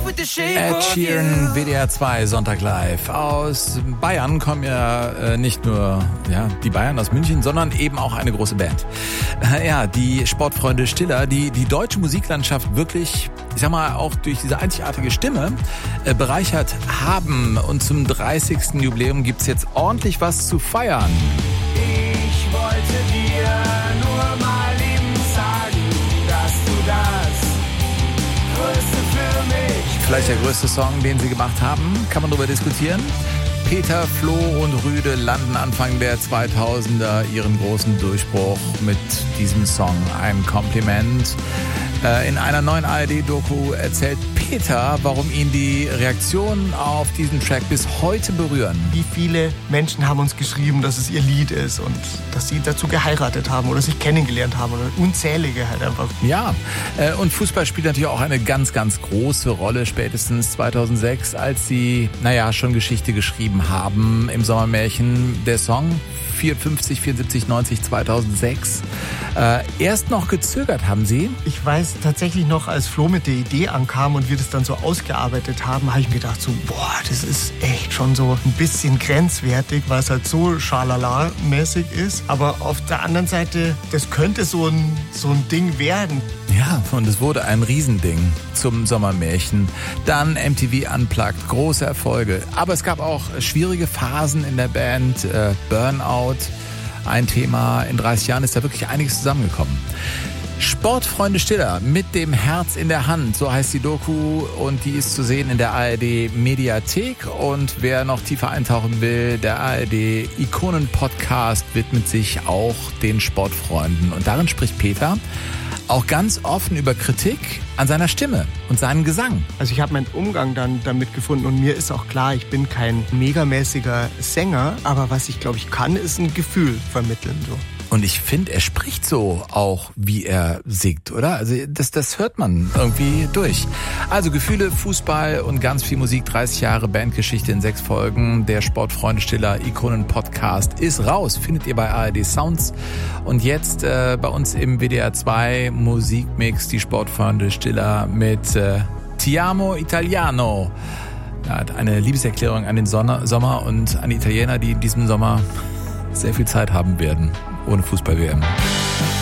Ed Sheeran, WDR 2, Sonntag live. Aus Bayern kommen ja nicht nur die Bayern aus München, sondern eben auch eine große Band. Die Sportfreunde Stiller, die deutsche Musiklandschaft wirklich, ich sag mal, auch durch diese einzigartige Stimme bereichert haben. Und zum 30. Jubiläum gibt's jetzt ordentlich was zu feiern. Ich wollte dir nur mal eben sagen, dass du das Größte für mich. Vielleicht der größte Song, den sie gemacht haben, kann man darüber diskutieren. Peter, Flo und Rüde landen Anfang der 2000er ihren großen Durchbruch mit diesem Song. Ein Kompliment. In einer neuen ARD-Doku erzählt Peter, warum ihn die Reaktionen auf diesen Track bis heute berühren. Wie viele Menschen haben uns geschrieben, dass es ihr Lied ist und dass sie dazu geheiratet haben oder sich kennengelernt haben oder unzählige halt einfach. Ja, und Fußball spielt natürlich auch eine ganz, ganz große Rolle, spätestens 2006, als sie, schon Geschichte geschrieben haben im Sommermärchen. Der Song 54, 74, 90, 2006. Erst noch gezögert haben sie. Ich weiß tatsächlich noch, als Flo mit der Idee ankam und wir das dann so ausgearbeitet haben, habe ich mir gedacht so, das ist echt schon so ein bisschen grenzwertig, weil es halt so schalala-mäßig ist. Aber auf der anderen Seite, das könnte so ein Ding werden. Ja, und es wurde ein Riesending zum Sommermärchen. Dann MTV Unplugged, große Erfolge. Aber es gab auch schwierige Phasen in der Band, Burnout. Ein Thema, in 30 Jahren ist da wirklich einiges zusammengekommen. Sportfreunde Stiller mit dem Herz in der Hand, so heißt die Doku und die ist zu sehen in der ARD Mediathek und wer noch tiefer eintauchen will, der ARD Ikonen Podcast widmet sich auch den Sportfreunden und darin spricht Peter auch ganz offen über Kritik an seiner Stimme und seinem Gesang. Also ich habe meinen Umgang dann damit gefunden und mir ist auch klar, ich bin kein megamäßiger Sänger, aber was ich glaube ich kann, ist ein Gefühl vermitteln so. Und ich finde, er spricht so auch, wie er singt, oder? Also das hört man irgendwie durch. Also Gefühle, Fußball und ganz viel Musik, 30 Jahre Bandgeschichte in 6 Folgen. Der Sportfreunde Stiller Ikonen-Podcast ist raus, findet ihr bei ARD Sounds. Und jetzt bei uns im WDR 2 Musikmix, die Sportfreunde Stiller mit Ti amo Italiano. Ja, eine Liebeserklärung an den Sommer und an die Italiener, die in diesem Sommer sehr viel Zeit haben werden. Ohne Fußball-WM.